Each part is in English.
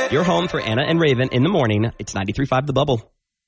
Your home for Anna and Raven in the morning. It's 93.5 The Bubble.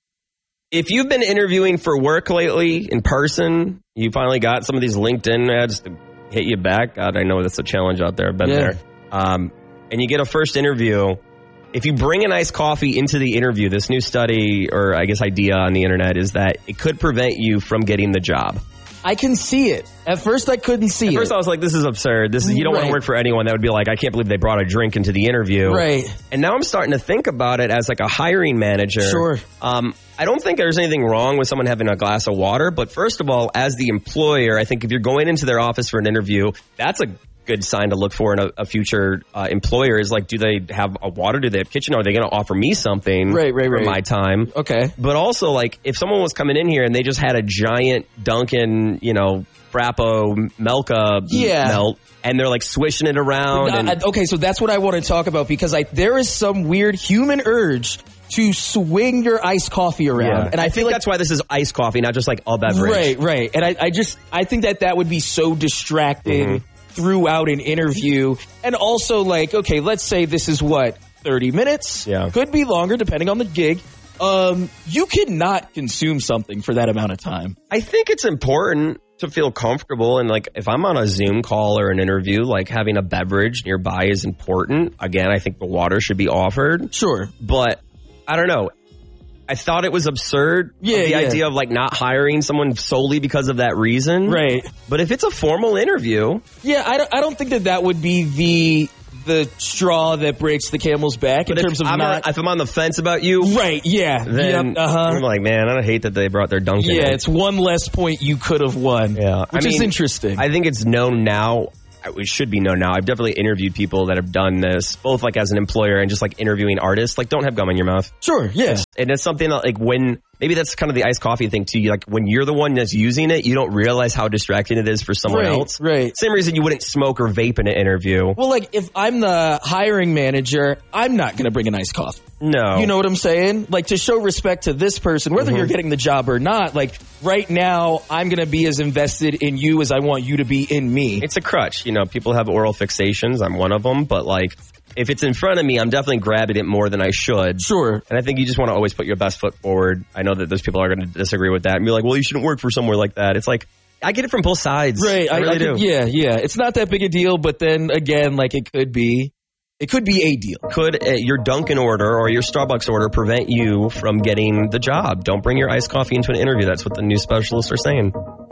If you've been interviewing for work lately in person, you finally got some of these LinkedIn ads to hit you back. God, I know that's a challenge out there. I've been there. And you get a first interview. If you bring an iced coffee into the interview, this new study or I guess idea on the internet is that it could prevent you from getting the job. I can see it. At first, I couldn't see it. At first, I was like, this is absurd. You don't want to work for anyone that would be like, I can't believe they brought a drink into the interview. Right. And now I'm starting to think about it as like a hiring manager. Sure. I don't think there's anything wrong with someone having a glass of water. But first of all, as the employer, I think if you're going into their office for an interview, that's a good sign to look for in a future employer is like, do they have a water? Do they have kitchen? Are they going to offer me something for my time? Okay. But also, like, if someone was coming in here and they just had a giant Dunkin', Frappo Melka melt, and they're like swishing it around. Okay, so that's what I want to talk about because there is some weird human urge to swing your iced coffee around. Yeah. And I feel like that's why this is iced coffee, not just like a beverage. Right. And I think that would be so distracting throughout an interview. And also, like, okay, let's say this is 30 minutes? Yeah. Could be longer depending on the gig. You cannot consume something for that amount of time. I think it's important to feel comfortable. And like, if I'm on a Zoom call or an interview, like having a beverage nearby is important. Again, I think the water should be offered. Sure. But I don't know. I thought it was absurd. The idea of like not hiring someone solely because of that reason. Right. But if it's a formal interview. Yeah, I don't think that would be the straw that breaks the camel's back in terms of if I'm on the fence about you. Right, yeah. Then I'm like, man, I hate that they brought their Dunkin'. Yeah, it's one less point you could have won. Yeah. Which is interesting. I think it's known now. It should be known now. I've definitely interviewed people that have done this, both like as an employer and just like interviewing artists. Like, don't have gum in your mouth. Sure, yeah. And it's something that like maybe that's kind of the iced coffee thing too. Like when you're the one that's using it, you don't realize how distracting it is for someone else. Right. Same reason you wouldn't smoke or vape in an interview. Well, like if I'm the hiring manager, I'm not going to bring an iced coffee. No. You know what I'm saying? Like to show respect to this person, whether you're getting the job or not, like right now, I'm going to be as invested in you as I want you to be in me. It's a crutch. People have oral fixations. I'm one of them. But like, if it's in front of me, I'm definitely grabbing it more than I should. Sure. And I think you just want to always put your best foot forward. I know that those people are going to disagree with that and be like, well, you shouldn't work for somewhere like that. It's like, I get it from both sides. Right. I really do. Yeah. It's not that big a deal, but then again, like it could be a deal. Could your Dunkin' order or your Starbucks order prevent you from getting the job? Don't bring your iced coffee into an interview. That's what the new specialists are saying.